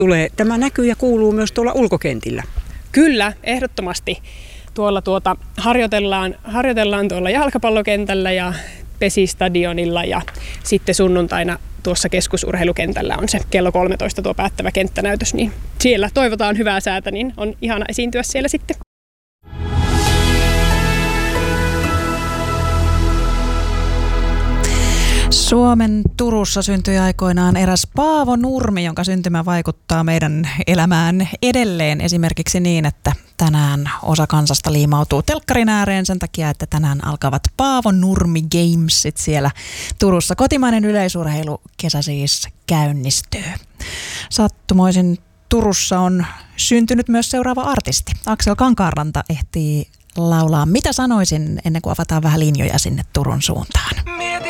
Tämä näkyy ja kuuluu myös tuolla ulkokentillä. Kyllä, ehdottomasti. Tuolla harjoitellaan tuolla jalkapallokentällä ja Pesistadionilla ja sitten sunnuntaina tuossa keskusurheilukentällä on se kello 13 tuo päättävä kenttänäytös, niin siellä toivotaan hyvää säätä, niin on ihana esiintyä siellä sitten. Suomen Turussa syntyi aikoinaan eräs Paavo Nurmi, jonka syntymä vaikuttaa meidän elämään edelleen. Esimerkiksi niin, että tänään osa kansasta liimautuu telkkarin ääreen sen takia, että tänään alkavat Paavo Nurmi Gamesit siellä Turussa. Kotimainen yleisurheilukesä siis käynnistyy. Sattumoisin Turussa on syntynyt myös seuraava artisti. Aksel Kankaanranta ehtii laulaa Mitä sanoisin ennen kuin avataan vähän linjoja sinne Turun suuntaan.